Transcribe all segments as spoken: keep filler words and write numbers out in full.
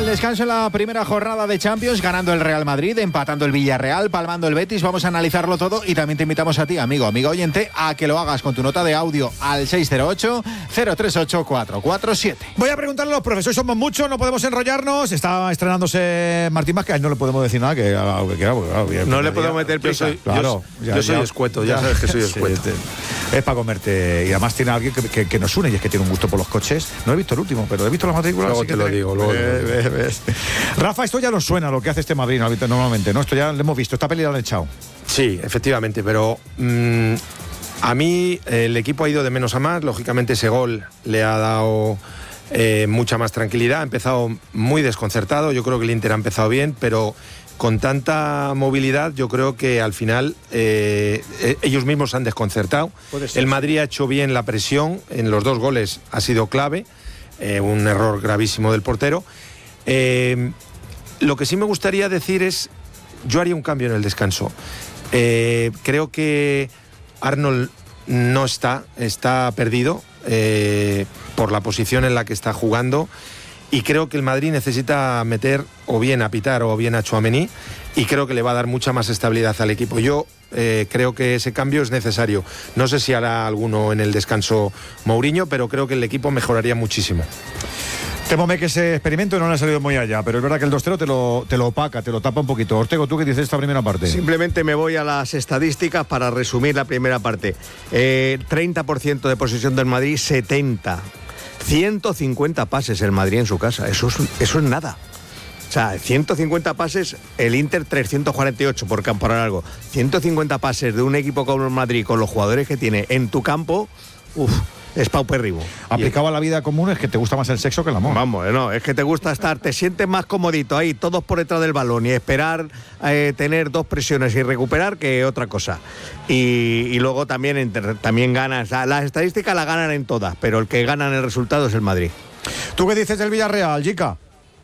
descanso en la primera jornada de Champions, ganando el Real Madrid, empatando el Villarreal, palmando el Betis. Vamos a analizarlo todo y también te invitamos a ti, amigo, amigo oyente, a que lo hagas con tu nota de audio al seis cero ocho, cero tres ocho, cuatro cuatro siete. Voy a preguntarle a los profesores, somos muchos, no podemos enrollarnos. Está estrenándose Martín Vázquez, no le podemos decir nada, que haga lo que quiera. Porque, claro, no le podemos meter prisa. Claro, yo, ya, yo soy ya, escueto, ya, ya sabes que soy escueto. Sí, es para comerte. Y además tiene alguien que, que, que nos une y es que tiene un gusto por los coches. No he visto el último, pero he visto las matrículas. Luego te que lo te... digo, luego. Eh, ves, ves. Rafa, esto ya nos suena lo que hace este Madrid normalmente, ¿no? Esto ya lo hemos visto, esta peli la han echado. Sí, efectivamente, pero mmm, a mí el equipo ha ido de menos a más. Lógicamente ese gol le ha dado eh, mucha más tranquilidad. Ha empezado muy desconcertado. Yo creo que el Inter ha empezado bien, pero con tanta movilidad yo creo que al final eh, ellos mismos se han desconcertado. El Madrid ha hecho bien la presión en los dos goles, ha sido clave. Eh, un error gravísimo del portero. Eh, lo que sí me gustaría decir es, yo haría un cambio en el descanso. Eh, creo que Arnold no está, está perdido eh, por la posición en la que está jugando, y creo que el Madrid necesita meter o bien a Pitar o bien a Tchouaméni, y creo que le va a dar mucha más estabilidad al equipo. Yo eh, creo que ese cambio es necesario. No sé si hará alguno en el descanso Mourinho, pero creo que el equipo mejoraría muchísimo. Témome que ese experimento no le ha salido muy allá, pero es verdad que el dos cero te lo, te lo opaca, te lo tapa un poquito. Ortego, ¿tú qué dices esta primera parte? Simplemente me voy a las estadísticas para resumir la primera parte. Eh, treinta por ciento de posesión del Madrid, setenta. ciento cincuenta pases el Madrid en su casa, eso es, eso es nada. O sea, ciento cincuenta pases, el Inter trescientos cuarenta y ocho por campo algo. ciento cincuenta pases de un equipo como el Madrid con los jugadores que tiene en tu campo, uff, es paupérrimo. Aplicado a la vida común es que te gusta más el sexo que el amor. Vamos, no, es que te gusta estar, te sientes más comodito ahí, todos por detrás del balón y esperar eh, tener dos presiones y recuperar que otra cosa. Y, y luego también, también ganas, las estadísticas las ganan en todas, pero el que gana en el resultado es el Madrid. ¿Tú qué dices del Villarreal, Jica?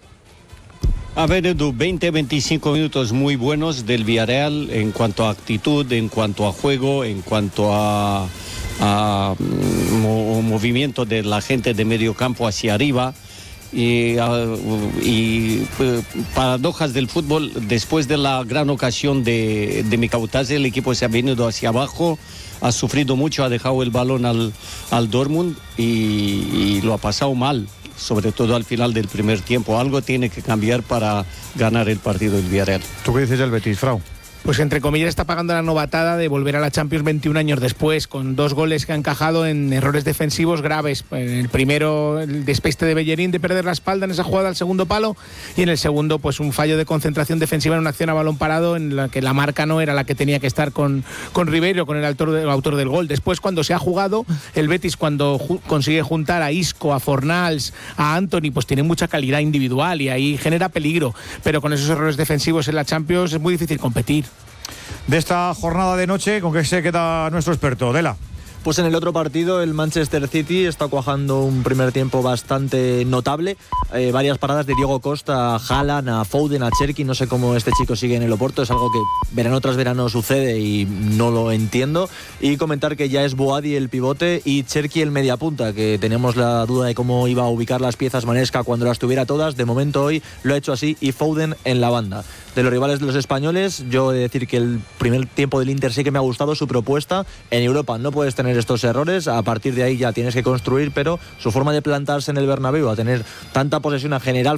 A ver, Edu, veinte a veinticinco minutos muy buenos del Villarreal en cuanto a actitud, en cuanto a juego, en cuanto a, a mo, movimiento de la gente de medio campo hacia arriba. Y, uh, y uh, paradojas del fútbol, después de la gran ocasión de, de Mikautase, el equipo se ha venido hacia abajo, ha sufrido mucho, ha dejado el balón al, al Dortmund y, y lo ha pasado mal, sobre todo al final del primer tiempo. Algo tiene que cambiar para ganar el partido del Villarreal. ¿Tú qué dices del Betis, Frau? Pues entre comillas está pagando la novatada de volver a la Champions veintiún años después, con dos goles que ha encajado en errores defensivos graves. En el primero, el despiste de Bellerín de perder la espalda en esa jugada al segundo palo, y en el segundo, pues un fallo de concentración defensiva en una acción a balón parado en la que la marca no era la que tenía que estar con, con Ribeiro, con el autor, de, el autor del gol. Después, cuando se ha jugado, el Betis, cuando ju- consigue juntar a Isco, a Fornals, a Anthony, pues tiene mucha calidad individual y ahí genera peligro. Pero con esos errores defensivos en la Champions es muy difícil competir. De esta jornada de noche, ¿con qué se queda nuestro experto? Dela. Pues en el otro partido el Manchester City está cuajando un primer tiempo bastante notable. Eh, varias paradas de Diego Costa, a Haaland, a Foden, a Cherki. No sé cómo este chico sigue en el Oporto. Es algo que verano tras verano sucede y no lo entiendo. Y comentar que ya es Boadi el pivote y Cherki el mediapunta, que teníamos la duda de cómo iba a ubicar las piezas Manesca cuando las tuviera todas. De momento hoy lo ha hecho así, y Foden en la banda. De los rivales de los españoles, yo he de decir que el primer tiempo del Inter sí que me ha gustado su propuesta. En Europa no puedes tener estos errores, a partir de ahí ya tienes que construir, pero su forma de plantarse en el Bernabéu, a tener tanta posesión, a generar